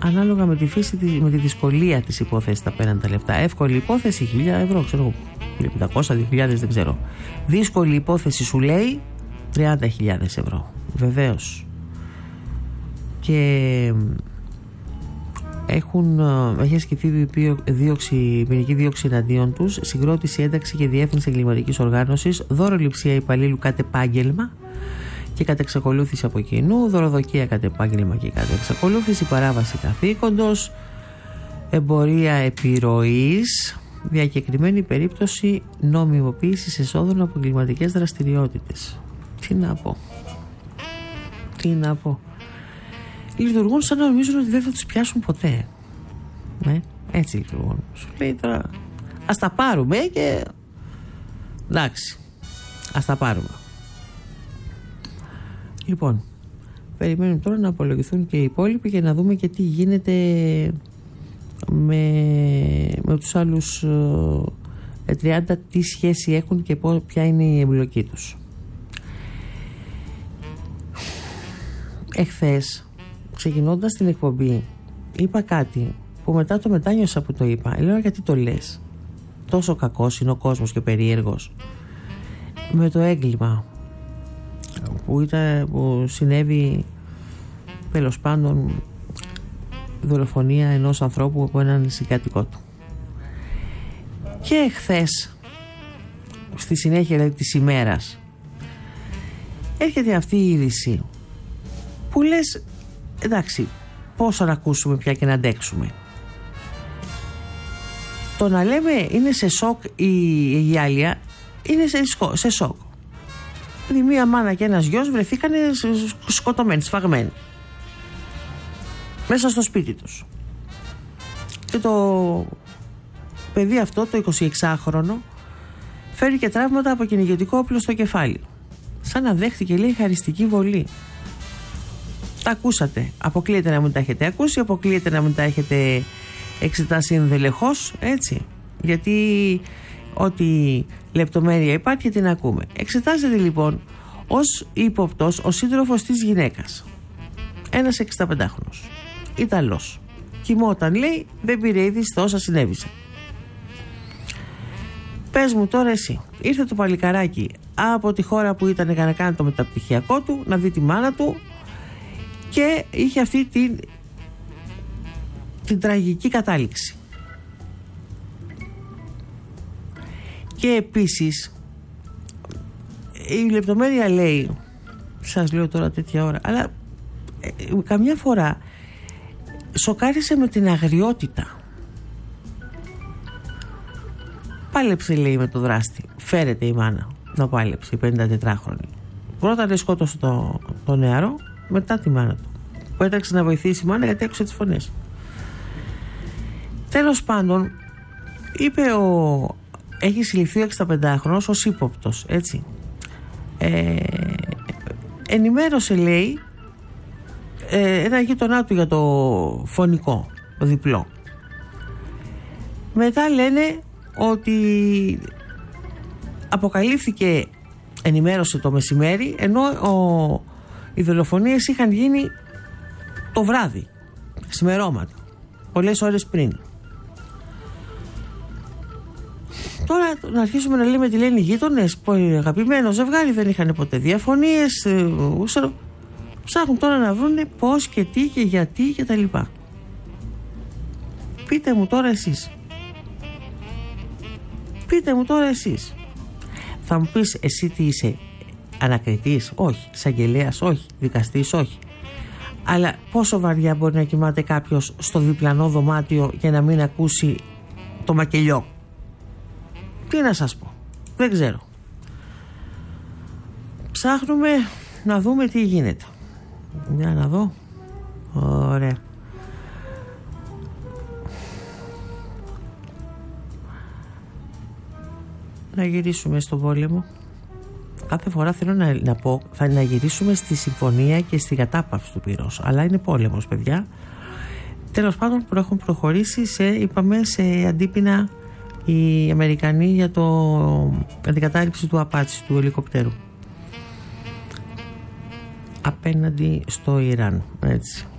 ανάλογα με τη φύση, με τη δυσκολία της υπόθεσης, τα παίρνουν τα λεφτά. Εύκολη υπόθεση 1.000 ευρώ, ξέρω εγώ, 1.500, 2.000, δεν ξέρω. Δύσκολη υπόθεση σου λέει 30.000 ευρώ. Βεβαίως. Και έχει ασκηθεί ποινική δίωξη εναντίον τους, συγκρότηση, ένταξη και διεύθυνση εγκληματικής οργάνωσης, δωροληψία υπαλλήλου κατ' επάγγελμα και κατ' εξακολούθηση από κοινού, δωροδοκία κατ' επάγγελμα και κατ' εξακολούθηση, παράβαση καθήκοντος, εμπορία επιρροής, διακεκριμένη περίπτωση νομιμοποίησης εσόδων από εγκληματικές δραστηριότητες. Τι να πω. Λειτουργούν σαν να νομίζουν ότι δεν θα τους πιάσουν ποτέ. Έτσι λειτουργούν. Σου λέει τώρα, ας τα πάρουμε και εντάξει, ας τα πάρουμε. Λοιπόν, περιμένουμε τώρα να απολογηθούν και οι υπόλοιποι και να δούμε και τι γίνεται με τους άλλους 30, τι σχέση έχουν και ποια είναι η εμπλοκή τους. Εχθές, ξεκινώντας την εκπομπή, είπα κάτι που μετά το μετάνιωσα που το είπα. Λέω, γιατί το λες? Τόσο κακός είναι ο κόσμος και περίεργος. Με το έγκλημα που συνέβη, τέλος πάντων, δολοφονία ενός ανθρώπου από έναν συγκάτοικό του. Και χθες, στη συνέχεια δηλαδή της ημέρας, έρχεται αυτή η είδηση που λες, εντάξει, πόσο να ακούσουμε πια και να αντέξουμε. Το να λέμε είναι σε σοκ η Γυάλια, είναι σε σοκ. Δηλαδή μία μάνα και ένας γιος βρεθήκανε σκοτωμένοι, σφαγμένοι μέσα στο σπίτι τους. Και το παιδί αυτό, το 26χρονο, φέρει και τραύματα από κυνηγετικό όπλο στο κεφάλι. Σαν να δέχτηκε, λέει, χαριστική βολή. Τα ακούσατε. Αποκλείεται να μην τα έχετε ακούσει, αποκλείεται να μην τα έχετε εξετάσει ενδελεχώς, έτσι. Γιατί ό,τι λεπτομέρεια υπάρχει την ακούμε. Εξετάζεται λοιπόν ως ύποπτος ο σύντροφος της γυναίκας. Ένας 65χρονος. Ιταλός. Κοιμόταν, λέει, δεν πήρε είδηση όσα συνέβησαν. Πες μου τώρα εσύ, ήρθε το παλικαράκι από τη χώρα που ήταν για να κάνει το μεταπτυχιακό του, να δει τη μάνα του, και είχε αυτή την τραγική κατάληξη. Και επίσης η λεπτομέρεια λέει, σας λέω τώρα τέτοια ώρα, αλλά καμιά φορά σοκάρισε με την αγριότητα. Πάλεψε, λέει, με το δράστη. Φέρεται η μάνα να πάλεψε, η 54χρονη. Πρώτα λέει σκότωσε το νεαρό, μετά τη μάνα του, που έταξε να βοηθήσει η μάνα γιατί άκουσε τις φωνές. Τέλος πάντων, είπε έχει συλληφθεί ο 65χρονος ως ύποπτος, έτσι. Ενημέρωσε, λέει, ένα γείτονά του για το φωνικό, το διπλό. Μετά λένε ότι αποκαλύφθηκε, ενημέρωσε το μεσημέρι, ενώ οι δολοφονίες είχαν γίνει το βράδυ, ξημερώματα, πολλές ώρες πριν. Τώρα να αρχίσουμε να λέμε τι λένε οι γείτονες, που αγαπημένο ζευγάρι, δεν είχαν ποτέ διαφωνίες, ψάχνουν τώρα να βρούνε πώς και τι και γιατί και τα λοιπά. Πείτε μου τώρα εσείς. Θα μου πεις, εσύ τι είσαι, ανακριτής? Όχι. Εισαγγελέας? Όχι. Δικαστής? Όχι. Αλλά πόσο βαριά μπορεί να κοιμάται κάποιος στο διπλανό δωμάτιο για να μην ακούσει το μακελιό? Τι να σας πω, δεν ξέρω. Ψάχνουμε να δούμε τι γίνεται. Για να δω. Ωραία. Να γυρίσουμε στον πόλεμο. Κάθε φορά θέλω να πω, να γυρίσουμε στη συμφωνία και στη κατάπαυση του πυρός. Αλλά είναι πόλεμος, παιδιά. Τέλος πάντων, έχουν προχωρήσει σε αντίπεινα οι Αμερικανοί για την κατάρριψη του Απάτσι, του ελικοπτέρου, απέναντι στο Ιράν, έτσι.